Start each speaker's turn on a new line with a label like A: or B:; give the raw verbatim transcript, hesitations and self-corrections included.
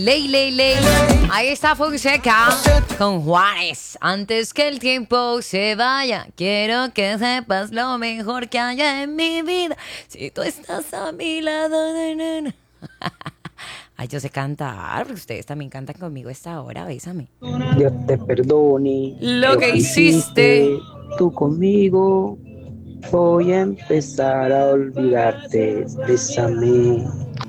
A: Ley, ley, ley. Ahí está Fonseca con Juanes. Antes que el tiempo se vaya, quiero que sepas lo mejor que hay en mi vida. Si tú estás a mi lado. Na, na, na. Ay, yo sé cantar, porque ustedes también cantan conmigo a esta hora. Bésame.
B: Dios te perdone
A: Lo
B: lo
A: que
B: que
A: hiciste.
B: hiciste tú conmigo. Voy a empezar a olvidarte. Bésame.